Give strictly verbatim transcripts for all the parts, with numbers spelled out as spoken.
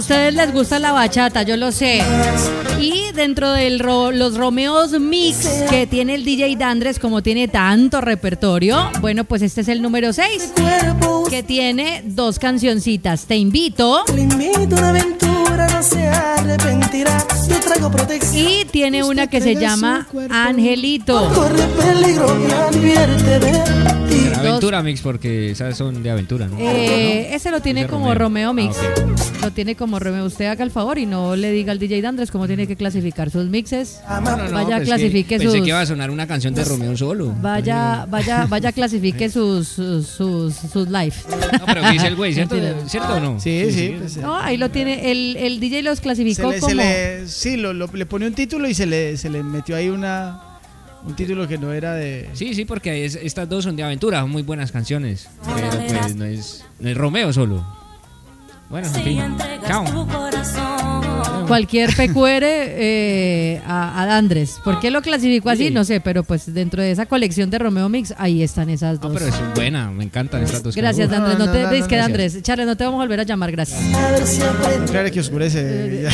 ustedes les gusta la bachata, yo lo sé. Y dentro de ro- los Romeos Mix que tiene el D J Dandres, como tiene tanto repertorio, bueno, pues este es el número seis, que tiene dos cancioncitas. Te invito. Le invito a una aventura, no se arrepentirá. Yo traigo protección. Y tiene una que se llama Angelito. Corre peligro y advierte de ti. Aventura Mix, porque esas son de aventura, ¿no? Eh, ¿No? ese lo tiene Ese como Romeo, Romeo. Mix. Ah, okay. Lo tiene como Romeo. Usted haga el favor y no le diga al D J Dandres cómo tiene que clasificar sus mixes. No, no, no, Vaya, pues clasifique que, sus. Pensé que iba a sonar una canción de Romeo solo. Vaya, vaya, vaya, clasifique sus, sus, sus, sus live. No, pero dice el güey, ¿cierto? Mentira. ¿Cierto o no? Sí, sí. Pues, No, ahí lo tiene. El, el D J los clasificó se le, como. se le, sí, lo, lo- le pone un título y se le, se le metió ahí una un título que no era de... Sí, sí, porque es- estas dos son de aventura, son muy buenas canciones. Pero pues no es, no es Romeo solo. Bueno, en fin. Chao. Cualquier P Q R eh, a, a Dandres. ¿Por qué lo clasificó así? Sí. No sé, pero pues dentro de esa colección de Romeo Mix, ahí están esas No, dos. pero es buena, me encantan estas dos Gracias, canciones. Dandres. No, No, te no, no, des no, que no, Dandres. Charles, no te vamos a volver a llamar, gracias. A ver si aprende. Claro que oscurece.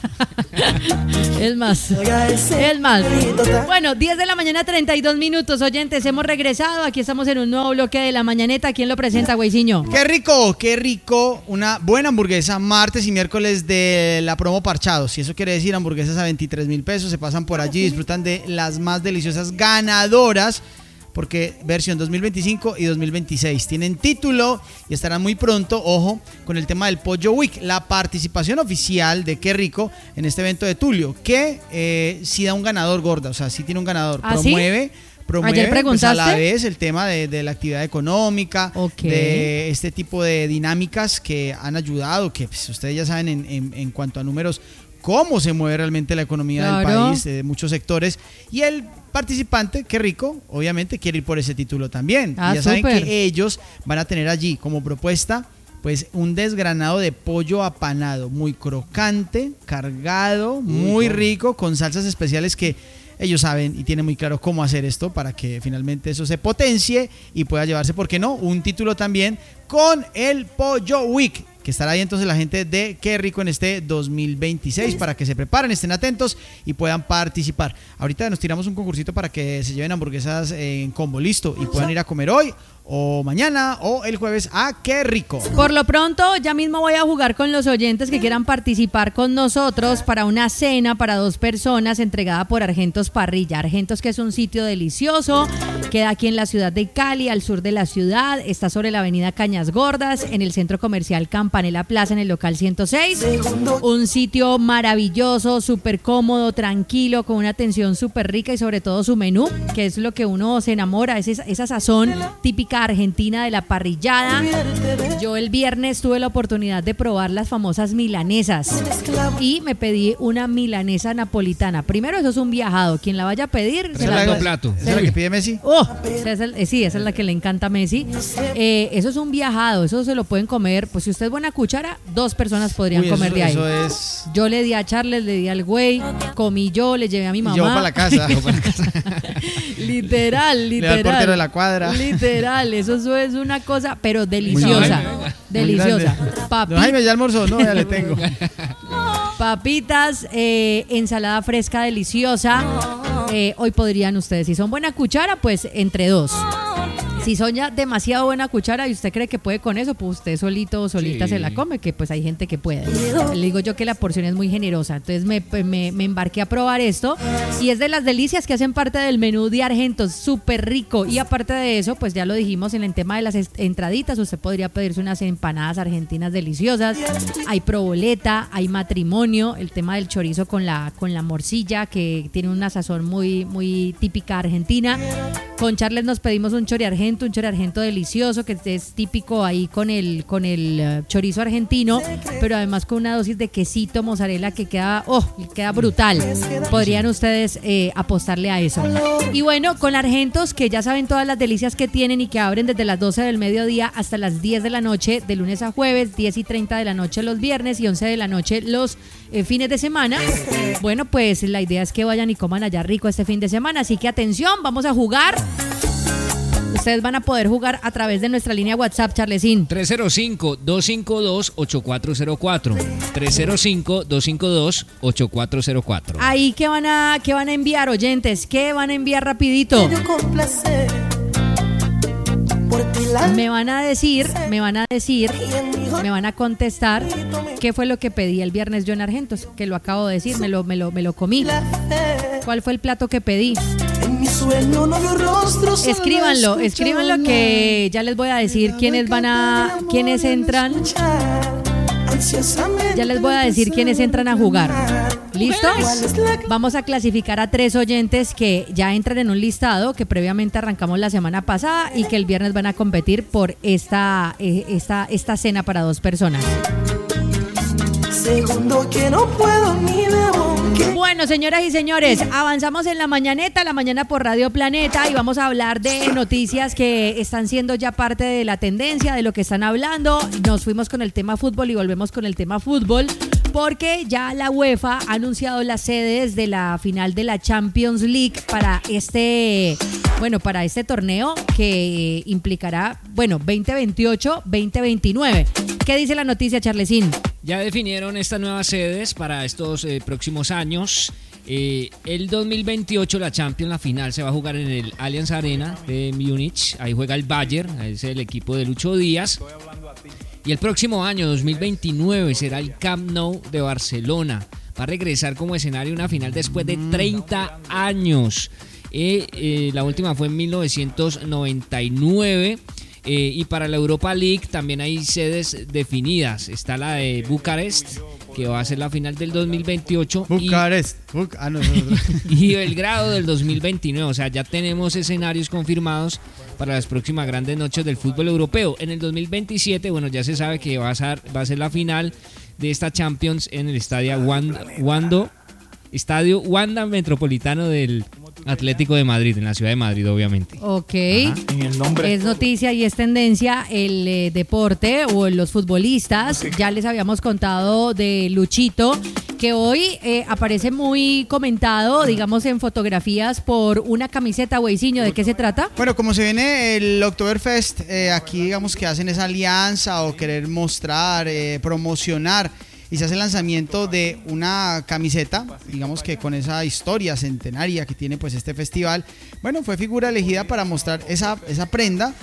Es más. Oiga, ese Es más. pelito tan- Bueno, diez de la mañana, treinta y dos minutos. Oyentes, hemos regresado. Aquí estamos en un nuevo bloque de la mañaneta. ¿Quién lo presenta, güeyciño? Qué rico, qué rico. Una buena hamburguesa martes y miércoles de la promo Parchados. Y eso quiere decir hamburguesas a veintitrés mil pesos. Se pasan por allí, disfrutan de las más deliciosas ganadoras. Porque versión dos mil veinticinco y dos mil veintiséis tienen título y estarán muy pronto, ojo, con el tema del Pollo Week, la participación oficial de Qué Rico en este evento de Tulio, que eh, sí da un ganador, gorda, o sea, sí tiene un ganador, ¿Ah, sí? promueve, promueve Ayer pues, a la preguntaste. vez el tema de, de la actividad económica, Ok. de este tipo de dinámicas que han ayudado, que pues, ustedes ya saben en, en, en cuanto a números, cómo se mueve realmente la economía del Claro. país, de muchos sectores, y el participante, Qué Rico, obviamente quiere ir por ese título también. Ah, y ya saben súper. que ellos van a tener allí como propuesta pues un desgranado de pollo apanado, muy crocante, cargado, muy rico, con salsas especiales que ellos saben y tienen muy claro cómo hacer esto para que finalmente eso se potencie y pueda llevarse, ¿por qué no?, un título también con el Pollo Week, que estará ahí entonces la gente de Qué Rico en este dos mil veintiséis para que se preparen, estén atentos y puedan participar. Ahorita nos tiramos un concursito para que se lleven hamburguesas en combo, listo, y puedan ir a comer hoy o mañana o el jueves a Qué Rico. Por lo pronto, ya mismo voy a jugar con los oyentes que quieran participar con nosotros para una cena para dos personas entregada por Argentos Parrilla. Argentos, que es un sitio delicioso, queda aquí en la ciudad de Cali, al sur de la ciudad, está sobre la avenida Cañas Gordas, en el centro comercial Campanela Plaza, en el local ciento seis. Un sitio maravilloso, súper cómodo, tranquilo, con una atención súper rica y sobre todo su menú, que es lo que uno se enamora, es esa, esa sazón típica argentina de la parrillada. Yo el viernes tuve la oportunidad de probar las famosas milanesas y me pedí una milanesa napolitana. Primero, eso es un viajado. Quien la vaya a pedir, se la- Tremendo plato. ¿Esa es la que pide Messi? Oh, esa es el- eh, sí, esa es la que le encanta a Messi. Eh, eso es un viajado, eso se lo pueden comer. Pues si usted es buena cuchara, dos personas podrían Uy, comer eso, de ahí. eso es... Yo le di a Charles, le di al güey, comí yo, le llevé a mi mamá. Y llevó para la casa. Literal, Le da al literal. portero de la cuadra. Literal, eso, eso es una cosa, pero deliciosa. Muy Deliciosa. grande. Papi- Don Jaime, ¿ya almorzó? No, ya le tengo. papitas, eh, ensalada fresca deliciosa. Eh, hoy podrían ustedes, si son buena cuchara, pues entre dos. Si son ya demasiado buena cuchara y usted cree que puede con eso, pues usted solito o solita Sí. se la come, que pues hay gente que puede. Le digo yo que la porción es muy generosa. Entonces me, me, me embarqué a probar esto y es de las delicias que hacen parte del menú de Argentos, súper rico. Y aparte de eso, pues ya lo dijimos en el tema de las est- entraditas, usted podría pedirse unas empanadas argentinas deliciosas. Hay proboleta, hay matrimonio, el tema del chorizo con la, con la morcilla, que tiene una sazón muy, muy típica argentina. Con Charles nos pedimos un chori argento, un chori argento delicioso, que es típico ahí con el, con el eh, chorizo argentino, pero además con una dosis de quesito, mozzarella, que queda, oh, queda brutal. Podrían ustedes eh, apostarle a eso. Y bueno, con Argentos, que ya saben todas las delicias que tienen y que abren desde las doce del mediodía hasta las diez de la noche, de lunes a jueves, diez y treinta de la noche los viernes y once de la noche los eh, fines de semana. Bueno, pues la idea es que vayan y coman allá rico este fin de semana, así que atención, vamos a jugar. ustedes van a poder jugar a través de nuestra línea WhatsApp, Charlesín. tres cero cinco, dos cinco dos, ocho cuatro cero cuatro. tres cero cinco, dos cinco dos, ocho cuatro cero cuatro. Ahí, ¿qué van a, qué van a enviar, oyentes? ¿Qué van a enviar rapidito? Me van a decir, me van a decir, me van a contestar qué fue lo que pedí el viernes yo en Argentos, que lo acabo de decir, me lo, me lo, me lo comí. ¿Cuál fue el plato que pedí? Escríbanlo, escríbanlo que ya les voy a decir quiénes van a, quiénes entran. Ya les voy a decir quiénes entran a jugar. ¿Listo? Vamos a clasificar a tres oyentes que ya entran en un listado que previamente arrancamos la semana pasada y que el viernes van a competir por esta, eh, esta, esta cena para dos personas. Segundo que no puedo ni debo. Bueno, señoras y señores, avanzamos en la mañaneta, la mañana por Radio Planeta, y vamos a hablar de noticias que están siendo ya parte de la tendencia, de lo que están hablando. Nos fuimos con el tema fútbol y volvemos con el tema fútbol, porque ya la UEFA ha anunciado las sedes de la final de la Champions League para este, bueno, para este torneo que implicará, bueno, veinte veintiocho, veinte veintinueve. ¿Qué dice la noticia, Charlesín? Ya definieron estas nuevas sedes para estos eh, próximos años. Eh, el dos mil veintiocho la Champions, la final, se va a jugar en el Allianz Arena de Múnich. Ahí juega el Bayern, es el equipo de Lucho Díaz. Y el próximo año, dos mil veintinueve, será el Camp Nou de Barcelona. Va a regresar como escenario una final después de treinta años. Eh, eh, la última fue en mil novecientos noventa y nueve. Eh, y para la Europa League también hay sedes definidas. Está la de Bucarest, que va a ser la final del dos mil veintiocho. Bucarest. Y, Buc- ah, no, no, no. y Belgrado del dos mil veintinueve. O sea, ya tenemos escenarios confirmados para las próximas grandes noches del fútbol europeo. En el dos mil veintisiete, bueno, ya se sabe que va a ser, va a ser la final de esta Champions en el estadio Wanda, Wando, Estadio Wanda Metropolitano del Atlético de Madrid, en la ciudad de Madrid, obviamente. Ok. Es noticia y es tendencia el eh, deporte o los futbolistas. Ya les habíamos contado de Luchito, que hoy eh, aparece muy comentado, digamos, en fotografías por una camiseta, Weisinho. ¿De qué se trata? Bueno, como se viene el Oktoberfest, eh, aquí digamos que hacen esa alianza o querer mostrar, eh, promocionar, y se hace el lanzamiento de una camiseta, digamos que con esa historia centenaria que tiene pues este festival. Bueno, fue figura elegida para mostrar esa, esa prenda,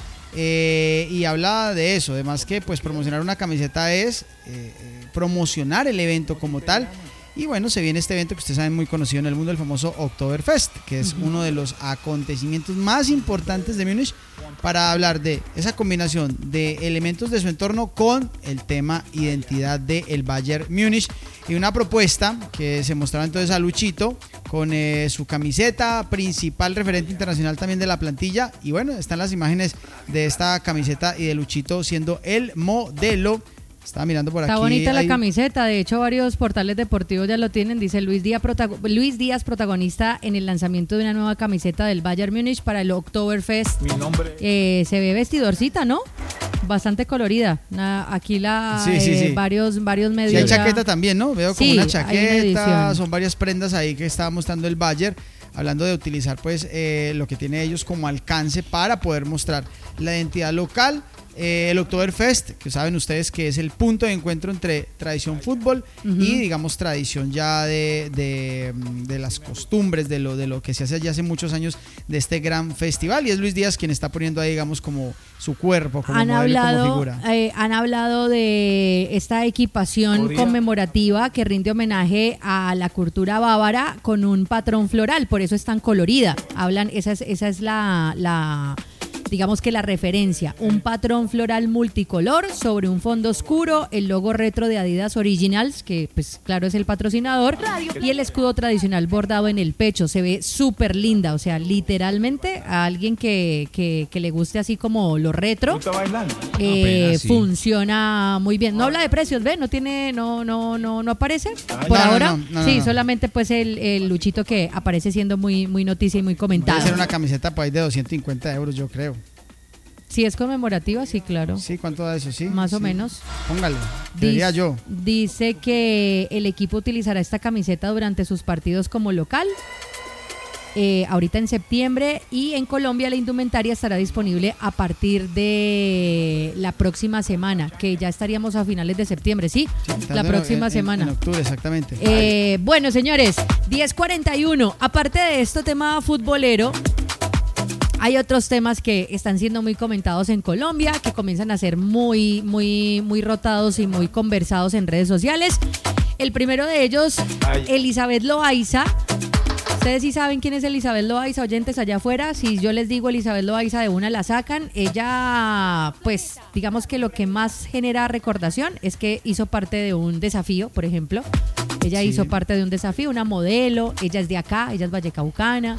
eh, y habla de eso. Además que pues promocionar una camiseta es eh, promocionar el evento como tal. Y bueno, se viene este evento que ustedes saben muy conocido en el mundo, el famoso Oktoberfest, que es uh-huh. uno de los acontecimientos más importantes de Múnich para hablar de esa combinación de elementos de su entorno con el tema identidad del Bayern Múnich, y una propuesta que se mostraba entonces a Luchito con eh, su camiseta, principal referente internacional también de la plantilla. Y bueno, están las imágenes de esta camiseta y de Luchito siendo el modelo. Estaba mirando por Está aquí. Está bonita hay... la camiseta, de hecho varios portales deportivos ya lo tienen. Dice Luis Díaz, protago- Luis Díaz, protagonista en el lanzamiento de una nueva camiseta del Bayern Múnich para el Oktoberfest. Mi nombre. Eh, se ve vestidorcita, ¿no? Bastante colorida. Na- aquí la sí, sí, eh, sí. varios varios medios. Sí, hay ya... chaqueta también, ¿no? Veo como sí, una hay chaqueta, una son varias prendas ahí que estaba mostrando el Bayern, hablando de utilizar pues eh, lo que tienen ellos como alcance para poder mostrar la identidad local. Eh, el Oktoberfest, que saben ustedes que es el punto de encuentro entre tradición fútbol uh-huh. y digamos tradición ya de, de, de las costumbres, de lo, de lo que se hace ya hace muchos años de este gran festival, y es Luis Díaz quien está poniendo ahí digamos como su cuerpo, como han modelo, hablado, como figura. Eh, han hablado de esta equipación ¿Podría? conmemorativa que rinde homenaje a la cultura bávara con un patrón floral, por eso es tan colorida. Hablan, esa es, esa es la... la digamos que la referencia, un patrón floral multicolor sobre un fondo oscuro, el logo retro de Adidas Originals, que pues claro es el patrocinador, y el escudo tradicional bordado en el pecho. Se ve súper linda, o sea, literalmente a alguien que, que, que le guste así como lo retro, eh, sí. funciona muy bien. No habla de precios, ¿ve? No tiene, no, no, no, no aparece por no, ahora. No, no, no, sí, no. solamente pues el, el Luchito que aparece siendo muy, muy noticia y muy comentado. Debe ser una camiseta pues, de doscientos cincuenta euros, yo creo. Si es conmemorativa, sí, claro. Sí, ¿cuánto da eso? Sí. Más sí. o menos. Póngale. Diría Dice, yo. Dice que el equipo utilizará esta camiseta durante sus partidos como local eh, ahorita en septiembre, y en Colombia la indumentaria estará disponible a partir de la próxima semana, que ya estaríamos a finales de septiembre, ¿sí? Sí, la próxima en, semana. En octubre, exactamente. Eh, bueno, señores, diez cuarenta y uno. Aparte de este tema futbolero, hay otros temas que están siendo muy comentados en Colombia, que comienzan a ser muy, muy, muy rotados y muy conversados en redes sociales. El primero de ellos, Elizabeth Loaiza. Ustedes sí saben quién es Elizabeth Loaiza, oyentes allá afuera. Si yo les digo Elizabeth Loaiza, de una la sacan. Ella, pues, digamos que lo que más genera recordación es que hizo parte de un desafío, por ejemplo. Ella sí. hizo parte de un desafío, una modelo. Ella es de acá, ella es vallecaucana.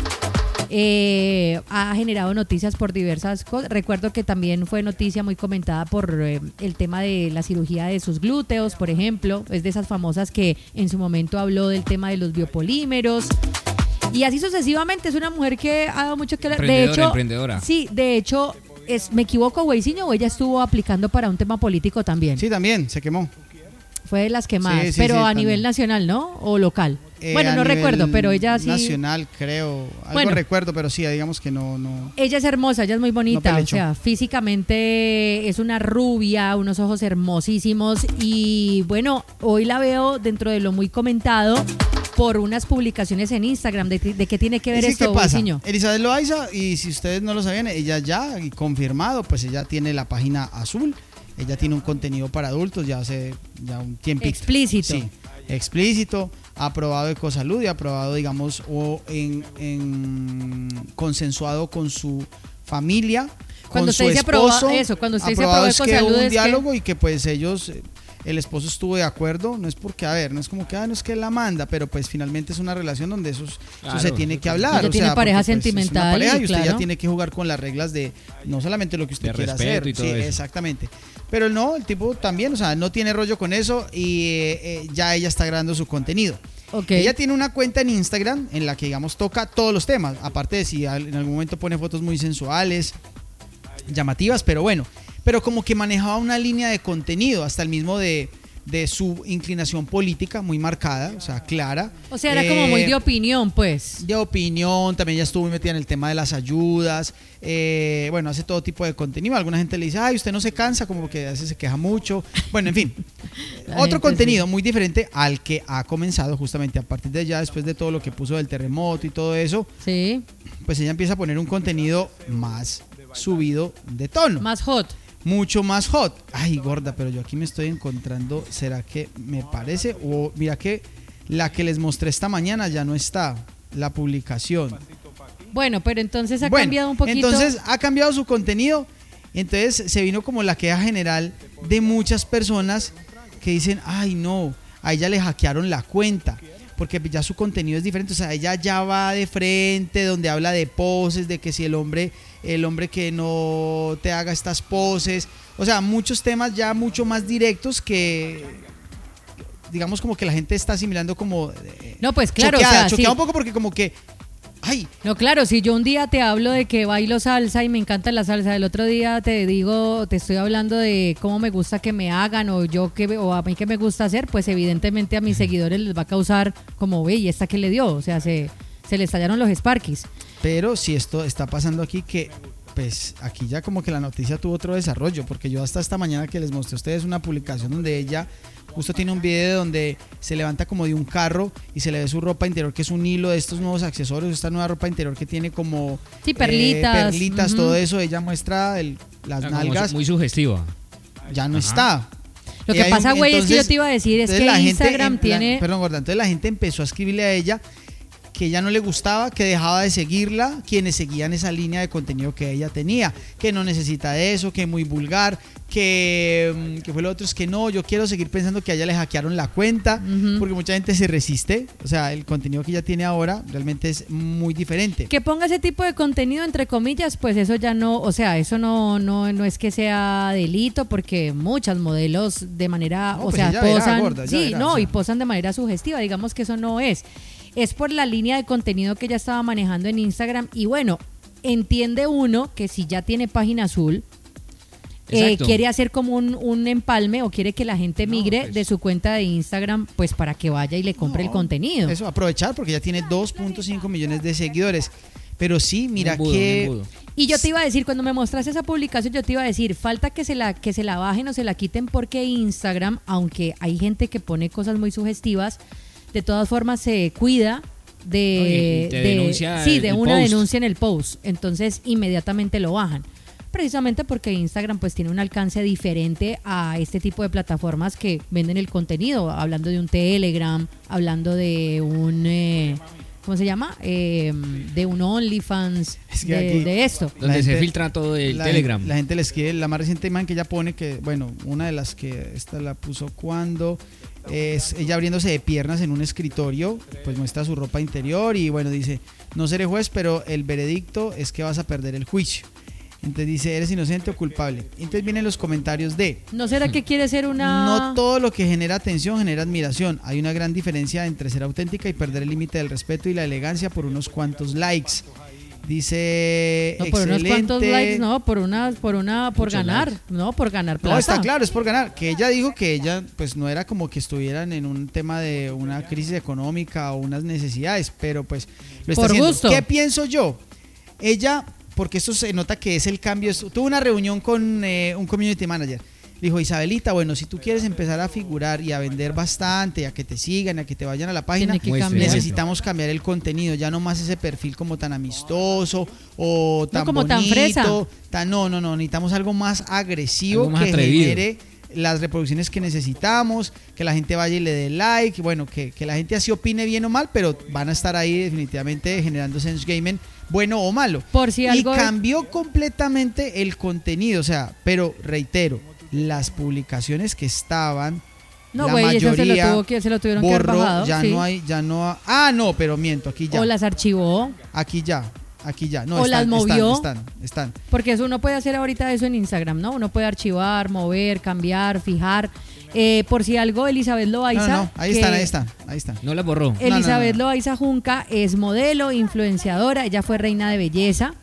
Eh, ha generado noticias por diversas cosas. Recuerdo que también fue noticia muy comentada por eh, el tema de la cirugía de sus glúteos, por ejemplo. Es de esas famosas que en su momento habló del tema de los biopolímeros. Y así sucesivamente, es una mujer que ha dado mucho que hablar. De hecho, emprendedora. Sí, de hecho, es, ¿me equivoco, Weisinho, o ella estuvo aplicando para un tema político también? Sí, también, se quemó. Fue de las quemadas, sí, sí, pero sí, a también. Nivel nacional, ¿no? ¿O local? Eh, bueno, no recuerdo, pero ella sí. Nacional, creo. Algo bueno, recuerdo, pero sí, digamos que no, no. Ella es hermosa, ella es muy bonita. No o sea, físicamente es una rubia, unos ojos hermosísimos. Y bueno, hoy la veo dentro de lo muy comentado por unas publicaciones en Instagram. ¿De, de qué tiene que ver ¿Y esto, qué pasa? Weisinho? Elizabeth Loaiza, y si ustedes no lo sabían, ella ya, y confirmado, pues ella tiene la página azul. Ella tiene un contenido para adultos ya hace ya un tiempito. Explícito. Sí, explícito, aprobado de Ecosalud y aprobado, digamos, o en, en consensuado con su familia, Cuando con usted su dice esposo. aprobado, eso, cuando usted dice aprobado aprobado es que Ecosalud, hubo un es diálogo que... y que pues ellos... El esposo estuvo de acuerdo, no es porque, a ver, no es como que, ah, no es que él la manda, pero pues finalmente es una relación donde eso, claro, eso se tiene que hablar. Ella o tiene sea, pareja porque, pues, sentimental, es una pareja y usted claro. ya tiene que jugar con las reglas de no solamente lo que usted De quiera respeto hacer. y todo Sí, eso. exactamente. Pero no, el tipo también, o sea, no tiene rollo con eso y eh, eh, ya ella está grabando su contenido. Okay. Ella tiene una cuenta en Instagram en la que, digamos, toca todos los temas, aparte de si en algún momento pone fotos muy sensuales, llamativas, pero bueno, pero como que manejaba una línea de contenido, hasta el mismo de... de su inclinación política muy marcada, o sea, clara. O sea, era eh, como muy de opinión, pues. De opinión, también ya estuvo muy metida en el tema de las ayudas, eh, bueno, hace todo tipo de contenido. Alguna gente le dice, ay, usted no se cansa, como que a veces se queja mucho. Bueno, en fin, otro contenido sí. muy diferente al que ha comenzado justamente a partir de ya, después de todo lo que puso del terremoto y todo eso. Sí. Pues ella empieza a poner un contenido más subido de tono. Más hot. Mucho más hot. Ay, gorda, pero yo aquí me estoy encontrando, ¿será que me parece? O mira que la que les mostré esta mañana ya no está, la publicación. Bueno, pero entonces ha bueno, cambiado un poquito. Entonces ha cambiado su contenido, entonces se vino como la queja general de muchas personas que dicen, ay no, a ella le hackearon la cuenta. Porque ya su contenido es diferente, o sea, ella ya va de frente, donde habla de poses, de que si el hombre, el hombre que no te haga estas poses, o sea, muchos temas ya mucho más directos que, digamos, como que la gente está asimilando como eh, no, pues claro, choqueada, o sea, choqueada sí. un poco porque como que ay. No, claro, si yo un día te hablo de que bailo salsa y me encanta la salsa, el otro día te digo, te estoy hablando de cómo me gusta que me hagan o yo que o a mí que me gusta hacer, pues evidentemente a mis seguidores les va a causar como, ve, ¿y esta qué le dio? O sea, se, se le estallaron los Sparkies. Pero si esto está pasando aquí que pues aquí ya como que la noticia tuvo otro desarrollo, porque yo hasta esta mañana que les mostré a ustedes una publicación donde ella justo tiene un video donde se levanta como de un carro y se le ve su ropa interior, que es un hilo de estos nuevos accesorios, esta nueva ropa interior que tiene como sí, perlitas, eh, perlitas uh-huh. todo eso, ella muestra el, las ah, nalgas. Muy sugestiva. Ya no Ajá. está. Lo que pasa, güey, es que yo te iba a decir, es que Instagram gente, tiene... La, perdón, gorda, entonces la gente empezó a escribirle a ella que ya no le gustaba, que dejaba de seguirla, quienes seguían esa línea de contenido que ella tenía, que no necesita de eso, que es muy vulgar, que, que fue lo otro, es que no, yo quiero seguir pensando que a ella le hackearon la cuenta, uh-huh. porque mucha gente se resiste, o sea, el contenido que ella tiene ahora realmente es muy diferente. Que ponga ese tipo de contenido, entre comillas, pues eso ya no, o sea, eso no, no, no es que sea delito, porque muchas modelos de manera, no, o pues sea, posan, gorda, sí, verá, no, o sea. y posan de manera sugestiva, digamos que eso no es. Es por la línea de contenido que ella estaba manejando en Instagram y bueno, entiende uno que si ya tiene página azul, eh, Exacto. quiere hacer como un, un empalme o quiere que la gente migre pues. de su cuenta de Instagram, pues para que vaya y le compre No, el contenido. Eso, aprovechar porque ya tiene dos punto cinco millones de seguidores. Pero sí, mira Embudo, que... embudo. Y yo te iba a decir, cuando me mostraste esa publicación, yo te iba a decir, falta que se la que se la bajen o se la quiten porque Instagram, aunque hay gente que pone cosas muy sugestivas, de todas formas se cuida de, Y te de- denuncia sí, el- de el una post. denuncia en el post, entonces inmediatamente lo bajan. Precisamente porque Instagram pues tiene un alcance diferente a este tipo de plataformas que venden el contenido, hablando de un Telegram, hablando de un eh, ¿cómo se llama? Eh, de un OnlyFans, Es que de, aquí- de esto. Donde La se gente- filtra todo el la, Telegram. La gente le escribe, la más reciente imagen que ella pone, que bueno, una de las que esta la puso cuando es ella abriéndose de piernas en un escritorio, pues muestra su ropa interior y bueno, dice, no seré juez, pero el veredicto es que vas a perder el juicio. Entonces dice, ¿eres inocente o culpable? Entonces vienen los comentarios de... ¿No será que quiere ser una...? No todo lo que genera atención genera admiración. Hay una gran diferencia entre ser auténtica y perder el límite del respeto y la elegancia por unos cuantos likes. Dice, No, por unos cuantos excelente. likes, no, por una, por una, por Muchos ganar, likes. no, por ganar plata. No, está claro, es por ganar. Que ella dijo que ella, pues no era como que estuvieran en un tema de una crisis económica o unas necesidades, pero pues lo está Por haciendo. gusto. ¿Qué pienso yo? Ella, porque esto se nota que es el cambio, es- tuvo una reunión con eh, un community manager. Dijo, Isabelita, bueno, si tú quieres empezar a figurar y a vender bastante, a que te sigan, a que te vayan a la página, Tiene que Muestre, cambiar. necesitamos cambiar el contenido, ya no más ese perfil como tan amistoso o tan como tan bonito, fresa. tan- no, no, no, necesitamos algo más agresivo Algo más que atrevido. genere las reproducciones que necesitamos, que la gente vaya y le dé like, bueno, que, que la gente así opine bien o mal, pero van a estar ahí definitivamente generando sense gaming, bueno o malo. Por si algo- Y cambió completamente el contenido, o sea, pero reitero, las publicaciones que estaban, No, la güey, eso se lo, mayoría tuvo que, se lo tuvieron que haber borró, bajado. ya sí. no hay, ya no ha- ah, no, pero miento, aquí ya, O las archivó, aquí ya, aquí ya, no, o están, las movió. están, están, están. porque eso uno puede hacer ahorita eso en Instagram, ¿no? Uno puede archivar, mover, cambiar, fijar. Eh, por si algo, Elizabeth Loaiza. No, no, ahí que- están, ahí están, ahí están. No la borró. no, Elizabeth no. Loaiza Junca es modelo, influenciadora, ella fue reina de belleza.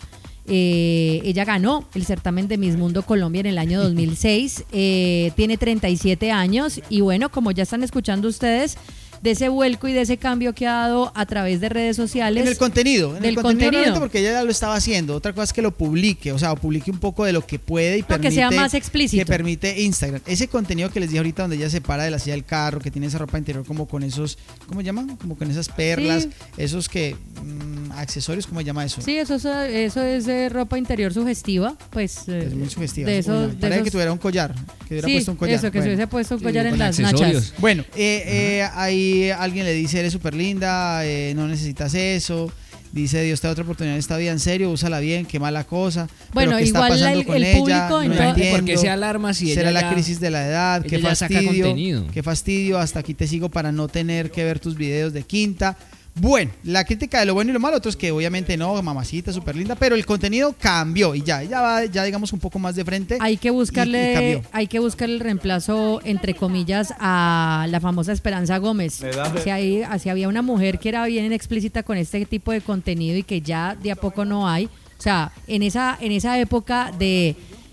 Eh, ella ganó el certamen de Miss Mundo Colombia en el año dos mil seis, eh, tiene treinta y siete años y bueno, como ya están escuchando ustedes, de ese vuelco y de ese cambio que ha dado a través de redes sociales. En el contenido, en del el contenido, contenido. realmente porque ella ya lo estaba haciendo. Otra cosa es que lo publique, o sea, o publique un poco de lo que puede y No, permite que sea más explícito. que permite Instagram. Ese contenido que les dije ahorita donde ella se para de la silla del carro, que tiene esa ropa interior como con esos, ¿cómo se llama? Como con esas perlas, Sí. esos que mm, accesorios, ¿cómo se llama eso? Sí, eso, es- eso es eh, ropa interior sugestiva, pues eh, Es muy sugestiva. de eso, esos- como- de Parece que esos- tuviera un collar, que hubiera sí, puesto un collar. eso, que Bueno. se hubiese puesto un Sí, collar en con las accesorios. nachas. Bueno, eh, eh, ahí alguien le dice, eres súper linda, eh, no necesitas eso. Dice, Dios te da otra oportunidad en esta vida, en serio, úsala bien, qué mala cosa. Bueno, pero ¿qué está igual pasando el- con el ella? público en No toda- entiendo. ¿Por qué se alarma si Será ella la ya- crisis de la edad, qué ella ya saca fastidio, contenido? qué fastidio, hasta aquí te sigo para no tener que ver tus videos de quinta. Bueno, la crítica de lo bueno y lo malo, otros que obviamente no, mamacita, súper linda, pero el contenido cambió y ya, ya va, ya digamos un poco más de frente. Hay que y- y buscarle, cambió. hay que buscarle el reemplazo, entre comillas, a la famosa Esperanza Gómez. Si, hay, si había una mujer que era bien explícita con este tipo de contenido y que ya de a poco no hay. O sea, en esa, en esa época de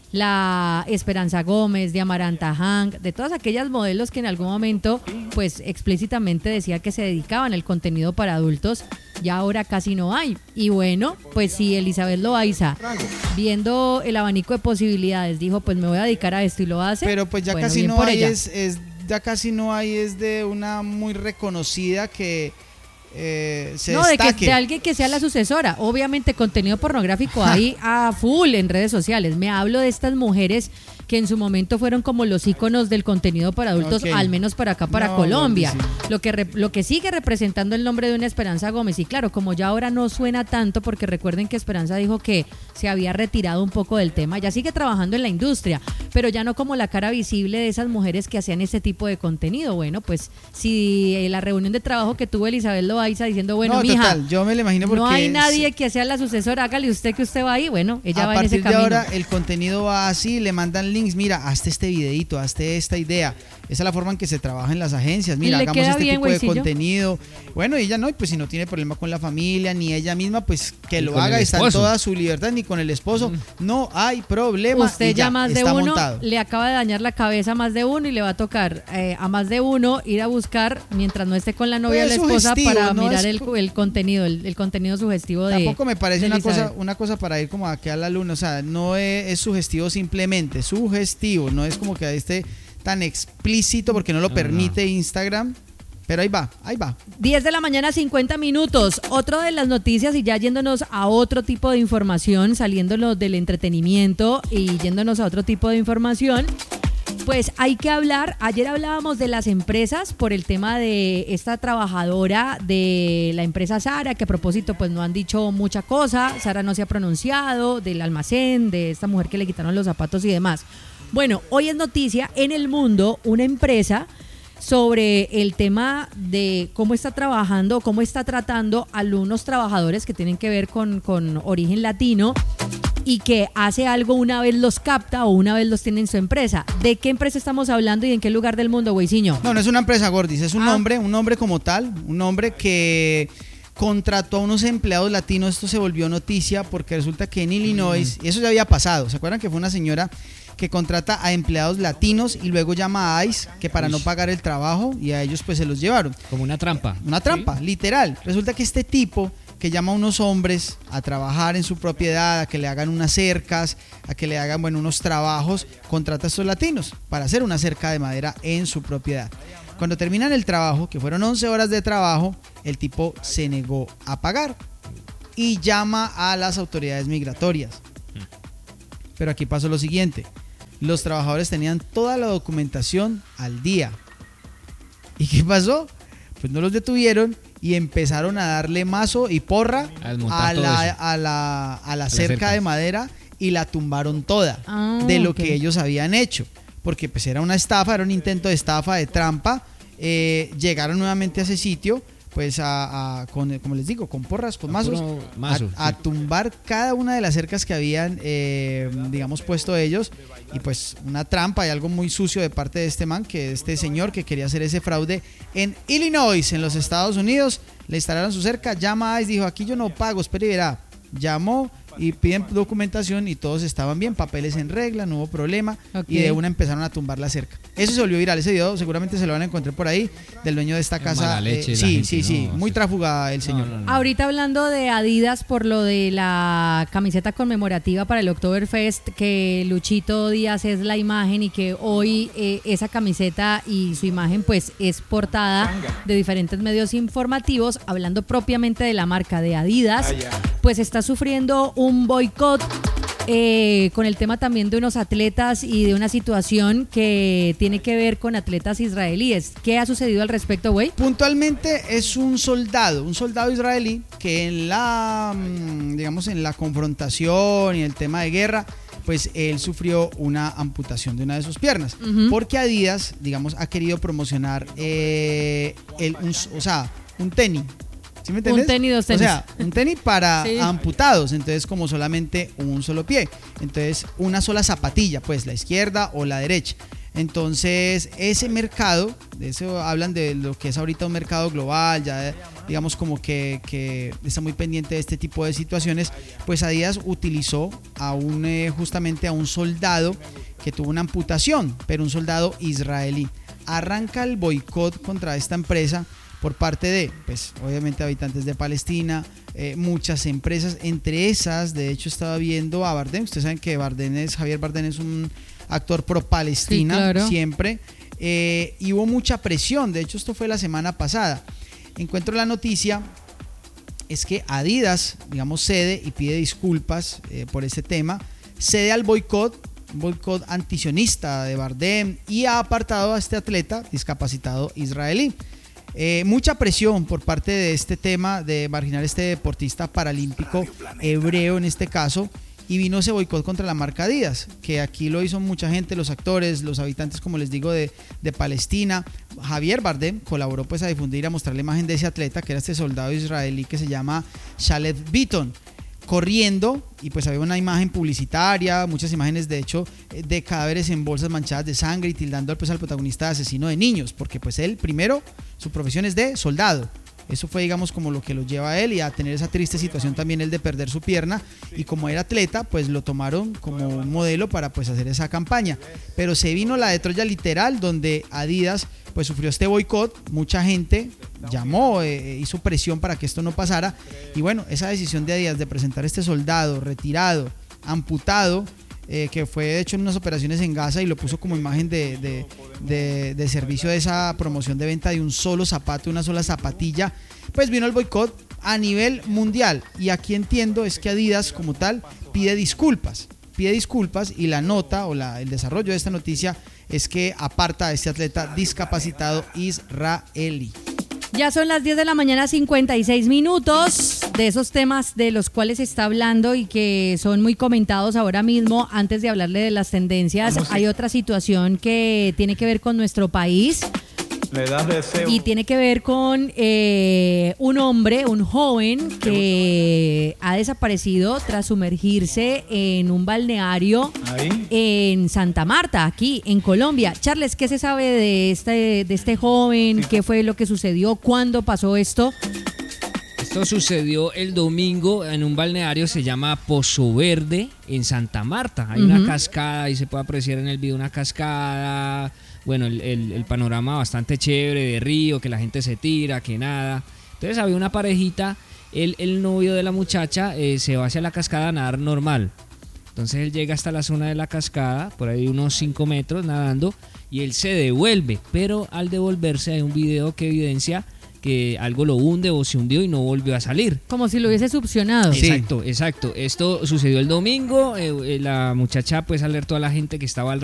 la Esperanza Gómez, de Amaranta Hank, de todas aquellas modelos que en algún momento, pues explícitamente decía que se dedicaban al contenido para adultos, ya ahora casi no hay. Y bueno, pues si Elizabeth Loaiza, viendo el abanico de posibilidades, dijo, pues me voy a dedicar a esto y lo hace. Pero pues ya bueno, casi bien no por hay, ella. es, es- ya casi no hay, es de una muy reconocida que eh, se No, de, que, destaque. de alguien que sea la sucesora. Obviamente contenido pornográfico hay a full en redes sociales. Me hablo de estas mujeres que en su momento fueron como los íconos del contenido para adultos, Ok. al menos para acá, para No, Colombia. gordísimo. Lo que, re- lo que sigue representando el nombre de una Esperanza Gómez. Y claro, como ya ahora no suena tanto, porque recuerden que Esperanza dijo que se había retirado un poco del tema, ya sigue trabajando en la industria, pero ya no como la cara visible de esas mujeres que hacían este tipo de contenido. Bueno, pues si eh, la reunión de trabajo que tuvo Elizabeth Loaiza diciendo, bueno, no, mija, total, yo me lo imagino porque no hay es- nadie que sea la sucesora, hágale usted que usted va ahí, bueno, ella a va en ese partir de camino. ahora el contenido va así, le mandan links, mira, hazte este videito, hazte esta idea. Esa es la forma en que se trabaja en las agencias. Mira, le hagamos queda este bien, tipo de güeycillo. contenido. Bueno, ella no, y pues si no tiene problema con la familia, ni ella misma, pues que Ni lo con haga, el está en esposo. toda su libertad, ni con el esposo. No hay problema. Usted y ya más de está uno montado. le acaba de dañar la cabeza a más de uno y le va a tocar eh, a más de uno ir a buscar, mientras no esté con la novia o Pues la esposa, sugestivo, para no mirar es el, co- el contenido, el, el contenido sugestivo de Tampoco me parece de una cosa, Elizabeth. una cosa para ir como aquí a la luna. O sea, no es, es sugestivo simplemente, sugestivo. No es como que esté tan explícito porque no lo No, permite Instagram. Pero ahí va, ahí va. diez de la mañana, cincuenta minutos. Otro de las noticias, y ya yéndonos a otro tipo de información, saliéndonos del entretenimiento y yéndonos a otro tipo de información, pues hay que hablar. Ayer hablábamos de las empresas por el tema de esta trabajadora de la empresa Zara, que a propósito pues no han dicho mucha cosa. Zara no se ha pronunciado, del almacén, de esta mujer que le quitaron los zapatos y demás. Bueno, hoy es noticia en El Mundo una empresa sobre el tema de cómo está trabajando, cómo está tratando a algunos trabajadores que tienen que ver con, con origen latino y que hace algo una vez los capta o una vez los tiene en su empresa. ¿De qué empresa estamos hablando y en qué lugar del mundo, güeyciño? No, no es una empresa, Gordis, es un Ah. hombre, un hombre como tal, un hombre que contrató a unos empleados latinos. Esto se volvió noticia porque resulta que en Illinois, y eso ya había pasado, ¿se acuerdan que fue una señora que contrata a empleados latinos y luego llama a ICE que para Uy. no pagar el trabajo, y a ellos pues se los llevaron? Como una trampa. Una trampa, literal. Resulta que este tipo que llama a unos hombres a trabajar en su propiedad, a que le hagan unas cercas, a que le hagan, bueno, unos trabajos, contrata a estos latinos para hacer una cerca de madera en su propiedad. Cuando terminan el trabajo, que fueron once horas de trabajo, el tipo se negó a pagar y llama a las autoridades migratorias. Pero aquí pasó lo siguiente: los trabajadores tenían toda la documentación al día. ¿Y qué pasó? Pues no los detuvieron y empezaron a darle mazo y porra A desmontar a todo la, eso. a, la, a la las cerca cercas. de madera y la tumbaron toda Ah, de lo ok. que ellos habían hecho. Porque pues era una estafa, era un intento de estafa, de trampa. Eh, llegaron nuevamente a ese sitio, pues a, a- con, como les digo, con porras, con A mazos, puro mazo, a, a sí. tumbar cada una de las cercas que habían, eh, digamos, puesto ellos. Y pues una trampa y algo muy sucio de parte de este man, que este señor que quería hacer ese fraude en Illinois, en los Estados Unidos. Le instalaron su cerca, llama a ICE, dijo: aquí yo no pago, espere y verá. Llamó y piden documentación y todos estaban bien, papeles en regla, no hubo problema. Ok. Y de una empezaron a tumbar la cerca. Eso se volvió viral, ese video seguramente se lo van a encontrar por ahí, del dueño de esta Qué casa. mala leche eh, la sí, gente, sí, sí, no, muy sí. tráfuga el señor. No, no, no. Ahorita hablando de Adidas por lo de la camiseta conmemorativa para el Oktoberfest, que Luchito Díaz es la imagen y que hoy eh, esa camiseta y su imagen pues es portada de diferentes medios informativos, hablando propiamente de la marca de Adidas, pues está sufriendo un boicot eh, con el tema también de unos atletas y de una situación que tiene que ver con atletas israelíes. ¿Qué ha sucedido al respecto, güey? Puntualmente es un soldado, un soldado israelí que en la, mm, digamos, en la confrontación y el tema de guerra, pues él sufrió una amputación de una de sus piernas. Ujú. Porque Adidas, digamos, ha querido promocionar eh, el, un, o sea, un tenis. ¿Sí me entiendes? Un tenis, dos tenis. O sea, un tenis para Sí. amputados, entonces como solamente un solo pie. Entonces, una sola zapatilla, pues la izquierda o la derecha. Entonces, ese mercado, de eso hablan de lo que es ahorita un mercado global, ya digamos como que, que está muy pendiente de este tipo de situaciones, pues Adidas utilizó a un, eh, justamente a un soldado que tuvo una amputación, pero un soldado israelí. Arranca el boicot contra esta empresa por parte de, pues obviamente habitantes de Palestina, eh, muchas empresas, entre esas, de hecho estaba viendo a Bardem. Ustedes saben que Bardem es, Javier Bardem es un actor pro Palestina, Sí, claro. siempre, eh, y hubo mucha presión. De hecho esto fue la semana pasada. Encuentro la noticia, es que Adidas, digamos, cede y pide disculpas eh, por este tema, cede al boicot, un boicot antisionista de Bardem, y ha apartado a este atleta discapacitado israelí. Eh, mucha presión por parte de este tema de marginar este deportista paralímpico hebreo en este caso, y vino ese boicot contra la marca Adidas, que aquí lo hizo mucha gente, los actores, los habitantes, como les digo, de, de Palestina. Javier Bardem colaboró pues a difundir, a mostrar la imagen de ese atleta, que era este soldado israelí que se llama Shaled Beaton. corriendo, y pues había una imagen publicitaria, muchas imágenes de hecho de cadáveres en bolsas manchadas de sangre y tildando pues al protagonista de asesino de niños, porque pues él primero, su profesión es de soldado. Eso fue, digamos, como lo que lo lleva a él y a tener esa triste situación también, el de perder su pierna, y como era atleta, pues lo tomaron como un modelo para pues hacer esa campaña. Pero se vino la de Troya literal, donde Adidas pues sufrió este boicot, mucha gente llamó, eh, hizo presión para que esto no pasara, y bueno, esa decisión de Adidas de presentar este soldado retirado, amputado, Eh, que fue de hecho en unas operaciones en Gaza, y lo puso como imagen de, de, de, de servicio de esa promoción de venta de un solo zapato, una sola zapatilla, pues vino el boicot a nivel mundial. Y aquí entiendo es que Adidas como tal pide disculpas, pide disculpas y la nota o la, el desarrollo de esta noticia es que aparta a este atleta discapacitado israelí. Ya son las diez de la mañana, cincuenta y seis minutos, de esos temas de los cuales se está hablando y que son muy comentados ahora mismo. Antes de hablarle de las tendencias, hay otra situación que tiene que ver con nuestro país. Y tiene que ver con eh, un hombre, un joven que ha desaparecido tras sumergirse en un balneario ¿Ahí? en Santa Marta, aquí en Colombia. Charles, ¿qué se sabe de este, de este joven? ¿Qué fue lo que sucedió? ¿Cuándo pasó esto? Esto sucedió el domingo en un balneario, se llama Pozo Verde, en Santa Marta. Hay uh-huh. una cascada, ahí se puede apreciar en el video una cascada. Bueno, el, el, el panorama bastante chévere de río, que la gente se tira, que nada. Entonces había una parejita, el, el novio de la muchacha eh, se va hacia la cascada a nadar normal. Entonces él llega hasta la zona de la cascada, por ahí unos cinco metros nadando, y él se devuelve. Pero al devolverse hay un video que evidencia que algo lo hunde o se hundió y no volvió a salir. Como si lo hubiese succionado. Exacto, exacto. Esto sucedió el domingo, eh, eh, la muchacha pues alertó a la gente que estaba alrededor